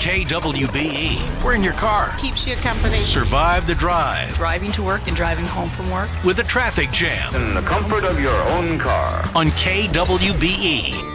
KWBE. We're in your car. Keeps you company. Survive the drive Driving to work and driving home from work. with a traffic jam In the comfort of your own car. on KWBE.